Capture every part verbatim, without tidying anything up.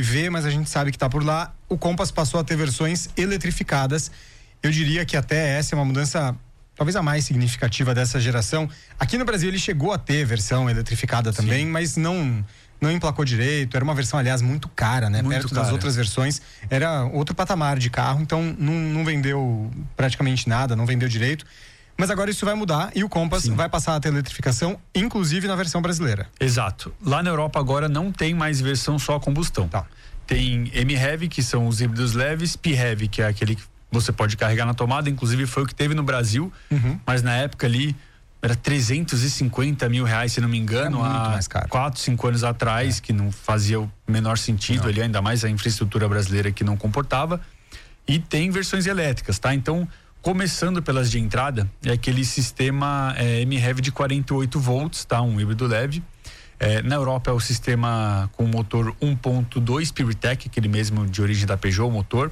vê, mas a gente sabe que está por lá. O Compass passou a ter versões eletrificadas. Eu diria que até essa é uma mudança talvez a mais significativa dessa geração. Aqui no Brasil ele chegou a ter versão eletrificada também, Sim. mas não não emplacou direito. Era uma versão, aliás, muito cara, né? Muito Perto cara. das outras versões. Era outro patamar de carro, então não, não vendeu praticamente nada, não vendeu direito. Mas agora isso vai mudar e o Compass Sim. vai passar a ter eletrificação, inclusive na versão brasileira. Exato. Lá na Europa agora não tem mais versão só a combustão. Tá. Tem M-Heavy, que são os híbridos leves, P-Heavy, que é aquele que você pode carregar na tomada, inclusive foi o que teve no Brasil, uhum. mas na época ali era trezentos e cinquenta mil reais, se não me engano, é muito há mais caro. quatro, cinco anos atrás, é. que não fazia o menor sentido não. ali, ainda mais a infraestrutura brasileira que não comportava. E tem versões elétricas, tá? Então, começando pelas de entrada, é aquele sistema é, M-Heavy de quarenta e oito volts, tá? Um híbrido leve. É, na Europa é o sistema com motor um ponto dois PureTech, aquele mesmo de origem da Peugeot, o motor.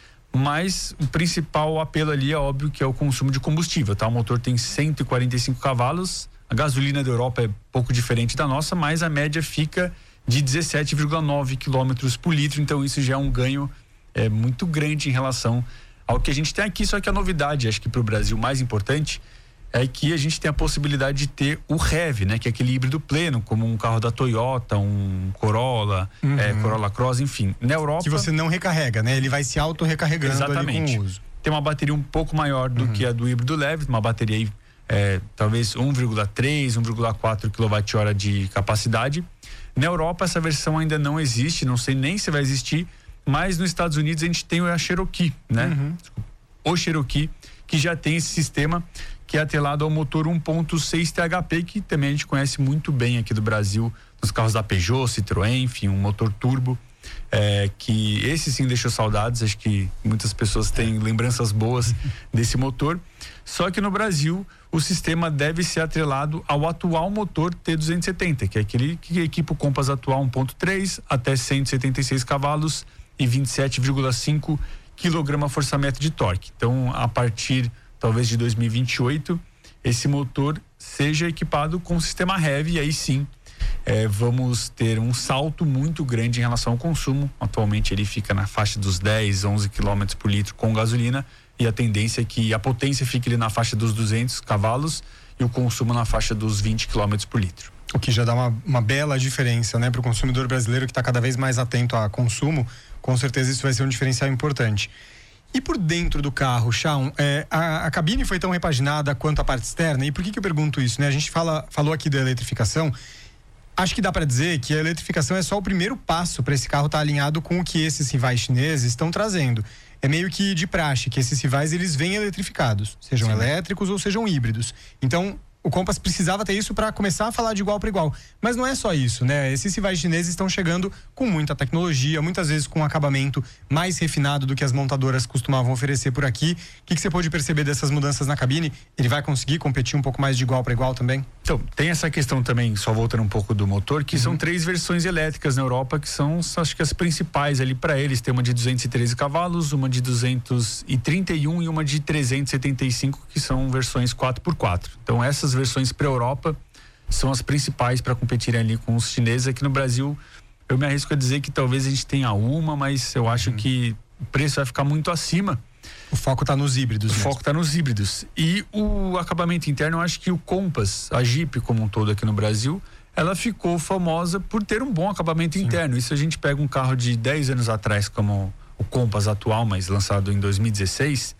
Mas o principal apelo ali é óbvio que é o consumo de combustível, tá? O motor tem cento e quarenta e cinco cavalos, a gasolina da Europa é pouco diferente da nossa, mas a média fica de dezessete vírgula nove quilômetros por litro, então isso já é um ganho é, muito grande em relação ao que a gente tem aqui, só que a novidade, acho que para o Brasil mais importante, é que a gente tem a possibilidade de ter o Heavy, né? Que é aquele híbrido pleno, como um carro da Toyota, um Corolla, uhum. é, Corolla Cross, enfim. Na Europa... Que você não recarrega, né? Ele vai se auto-recarregando Exatamente. Ali com o uso. Tem uma bateria um pouco maior do uhum. que a do híbrido leve, uma bateria aí, é, talvez um vírgula três, um vírgula quatro quilowatt-hora de capacidade. Na Europa essa versão ainda não existe, não sei nem se vai existir, mas nos Estados Unidos a gente tem a Cherokee, né? Uhum. O Cherokee, que já tem esse sistema que é atrelado ao motor um ponto seis T H P, que também a gente conhece muito bem aqui do Brasil, nos carros da Peugeot, Citroën, enfim, um motor turbo, é, que esse sim deixou saudades, acho que muitas pessoas têm é. lembranças boas desse motor, só que no Brasil o sistema deve ser atrelado ao atual motor T duzentos e setenta, que é aquele que equipa o Compass atual um ponto três até cento e setenta e seis cavalos e vinte e sete vírgula cinco quilograma-força-metro de torque. Então, a partir talvez de dois mil e vinte e oito, esse motor seja equipado com o sistema Heavy, e aí sim é, vamos ter um salto muito grande em relação ao consumo. Atualmente ele fica na faixa dos dez, onze quilômetros por litro com gasolina, e a tendência é que a potência fique ali na faixa dos duzentos cavalos e o consumo na faixa dos vinte quilômetros por litro. O que já dá uma, uma bela diferença, né, para o consumidor brasileiro que está cada vez mais atento a consumo. Com certeza isso vai ser um diferencial importante. E por dentro do carro, Shaun, é, a, a cabine foi tão repaginada quanto a parte externa? E por que que eu pergunto isso, né? A gente fala, falou aqui da eletrificação. Acho que dá para dizer que a eletrificação é só o primeiro passo para esse carro estar tá alinhado com o que esses rivais chineses estão trazendo. É meio que de praxe que esses rivais eles vêm eletrificados, sejam Sim. elétricos ou sejam híbridos. Então, o Compass precisava ter isso para começar a falar de igual para igual. Mas não é só isso, né? Esses rivais chineses estão chegando com muita tecnologia, muitas vezes com um acabamento mais refinado do que as montadoras costumavam oferecer por aqui. O que, que você pode perceber dessas mudanças na cabine? Ele vai conseguir competir um pouco mais de igual para igual também? Então, tem essa questão também, só voltando um pouco do motor, que uhum. são três versões elétricas na Europa, que são, acho que as principais ali para eles. Tem uma de duzentos e treze cavalos, uma de duzentos e trinta e um e uma de trezentos e setenta e cinco, que são versões quatro por quatro. Então, essas versões para a Europa são as principais para competirem ali com os chineses. Aqui no Brasil, eu me arrisco a dizer que talvez a gente tenha uma, mas eu acho uhum. que o preço vai ficar muito acima. O foco está nos híbridos. O mesmo. foco está nos híbridos. E o acabamento interno, eu acho que o Compass, a Jeep como um todo aqui no Brasil, ela ficou famosa por ter um bom acabamento Sim. interno. E se a gente pega um carro de dez anos atrás, como o Compass atual, mas lançado em dois mil e dezesseis,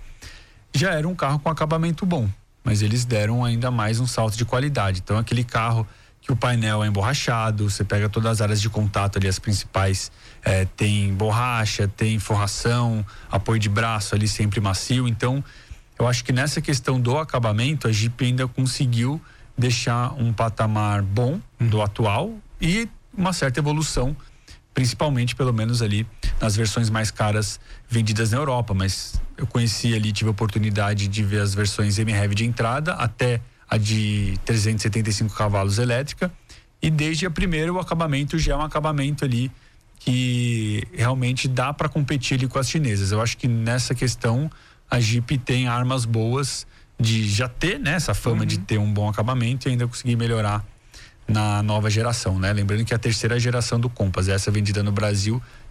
já era um carro com acabamento bom. Mas eles deram ainda mais um salto de qualidade. Então, aquele carro que o painel é emborrachado, você pega todas as áreas de contato ali, as principais, é, tem borracha, tem forração, apoio de braço ali sempre macio. Então, eu acho que nessa questão do acabamento, a Jeep ainda conseguiu deixar um patamar bom do atual e uma certa evolução, principalmente pelo menos ali nas versões mais caras vendidas na Europa, mas eu conheci ali, tive a oportunidade de ver as versões M-Heavy de entrada até a de trezentos e setenta e cinco cavalos elétrica, e desde a primeira o acabamento já é um acabamento ali que realmente dá para competir ali com as chinesas. Eu acho que nessa questão a Jeep tem armas boas de já ter, né, essa fama uhum. de ter um bom acabamento e ainda conseguir melhorar na nova geração, né? Lembrando que é a terceira geração do Compass, essa vendida no Brasil